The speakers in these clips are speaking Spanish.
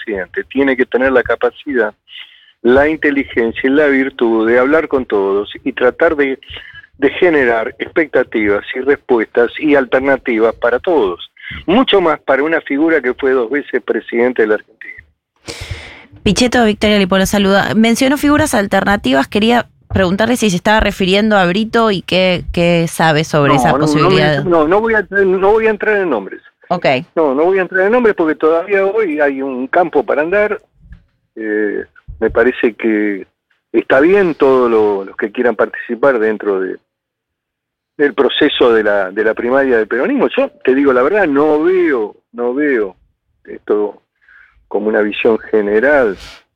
presidente tiene que tener la capacidad, la inteligencia y la virtud de hablar con todos y tratar de generar expectativas y respuestas y alternativas para todos. Mucho más para una figura que fue 2 veces presidente de la Argentina. Pichetto, Victoria Lipo, saluda. Mencionó figuras alternativas, quería preguntarle si se estaba refiriendo a Brito y qué sabe sobre esa posibilidad. No voy a entrar en nombres. Okay. No voy a entrar en nombres porque todavía hoy hay un campo para andar. Me parece que está bien todos los que quieran participar dentro del proceso de la primaria del peronismo. Yo te digo la verdad, no veo esto como una visión general.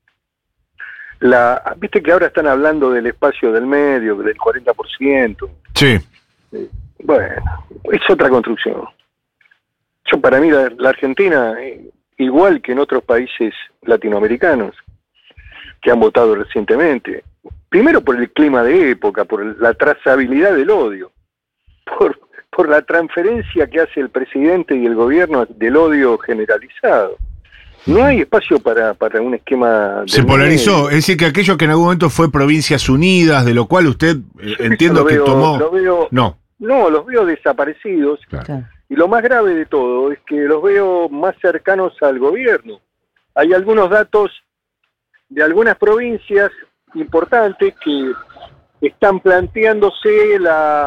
Viste que ahora están hablando del espacio del medio, del 40%. Sí. Bueno, es otra construcción. Para mí la Argentina, igual que en otros países latinoamericanos que han votado recientemente, primero por el clima de época, por la trazabilidad del odio, por la transferencia que hace el presidente y el gobierno del odio generalizado. No hay espacio para un esquema... Se polarizó, es decir, que aquello que en algún momento fue Provincias Unidas, de lo cual usted entiendo que tomó... los veo desaparecidos. Claro. Y lo más grave de todo es que los veo más cercanos al gobierno. Hay algunos datos de algunas provincias importantes que están planteándose la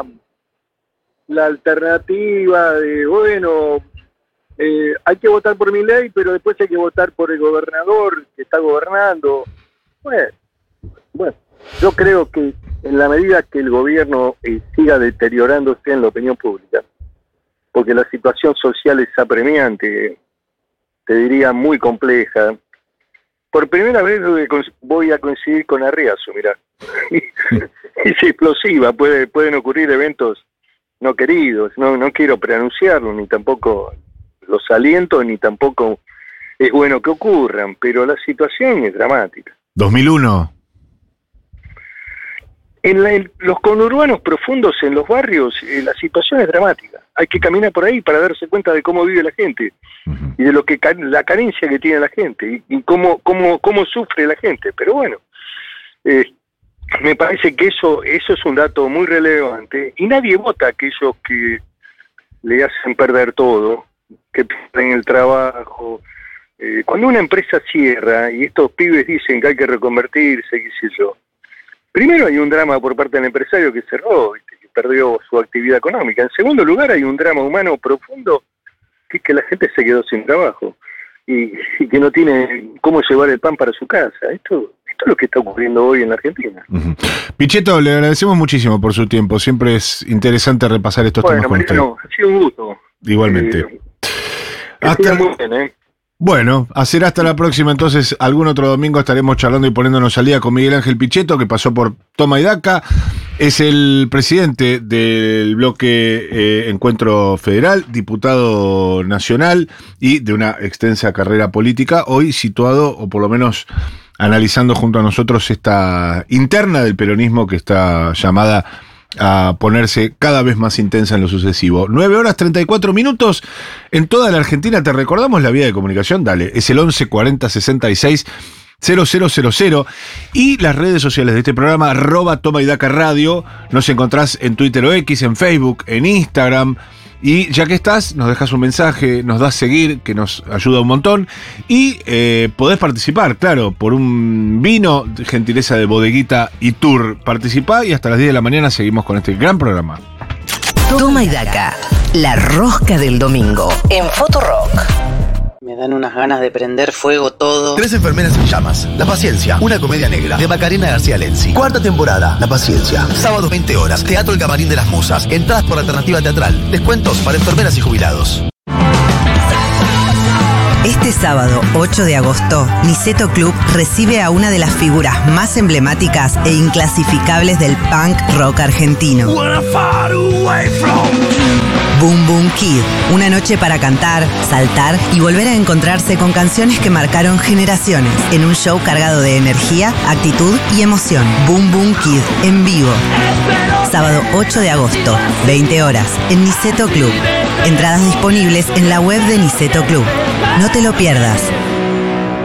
alternativa de, hay que votar por Milei, pero después hay que votar por el gobernador que está gobernando. Bueno, yo creo que en la medida que el gobierno siga deteriorándose en la opinión pública, porque la situación social es apremiante, te diría muy compleja, por primera vez voy a coincidir con Arriazu, mirá. Es explosiva, pueden ocurrir eventos no queridos, no quiero preanunciarlo, ni tampoco los aliento, ni tampoco es bueno que ocurran, pero la situación es dramática. 2001. En los conurbanos profundos, en los barrios, la situación es dramática. Hay que caminar por ahí para darse cuenta de cómo vive la gente y de la carencia que tiene la gente y cómo sufre la gente. Pero bueno, me parece que eso es un dato muy relevante y nadie vota a aquellos que le hacen perder todo, que pierden el trabajo. Cuando una empresa cierra y estos pibes dicen que hay que reconvertirse, qué sé yo, primero hay un drama por parte del empresario que cerró, que perdió su actividad económica. En segundo lugar hay un drama humano profundo, que es que la gente se quedó sin trabajo y que no tiene cómo llevar el pan para su casa. Esto es lo que está ocurriendo hoy en la Argentina. Uh-huh. Pichetto, le agradecemos muchísimo por su tiempo. Siempre es interesante repasar estos temas con usted. Bueno, ha sido un gusto. Igualmente. Hasta muy bien, Bueno, será hasta la próxima. Entonces, algún otro domingo estaremos charlando y poniéndonos al día con Miguel Ángel Pichetto, que pasó por Toma y Daca. Es el presidente del bloque Encuentro Federal, diputado nacional y de una extensa carrera política, hoy situado, o por lo menos analizando junto a nosotros esta interna del peronismo que está llamada a ponerse cada vez más intensa en lo sucesivo. 9:34 en toda la Argentina. Te recordamos la vía de comunicación, dale, es el 11 40 66 0000 y las redes sociales de este programa, @Toma y Daca Radio. Nos encontrás en Twitter o X, en Facebook, en Instagram. Y ya que estás, nos dejas un mensaje, nos das seguir, que nos ayuda un montón. Y podés participar, claro, por un vino, gentileza de Bodeguita y Tour. Participá y hasta las 10 de la mañana seguimos con este gran programa. Toma y Daca, la rosca del domingo, en Futurock. Me dan unas ganas de prender fuego todo. 3 enfermeras en llamas. La Paciencia, una comedia negra de Macarena García Lenzi. 4ª temporada, La Paciencia. Sábado 20 horas, Teatro El Camarín de las Musas. Entradas por alternativa teatral. Descuentos para enfermeras y jubilados. Este sábado 8 de agosto, Niceto Club recibe a una de las figuras más emblemáticas e inclasificables del punk rock argentino. Boom Boom Kid, una noche para cantar, saltar y volver a encontrarse con canciones que marcaron generaciones, en un show cargado de energía, actitud y emoción. Boom Boom Kid, en vivo. Sábado 8 de agosto, 20 horas, en Niceto Club. Entradas disponibles en la web de Niceto Club. No te lo pierdas.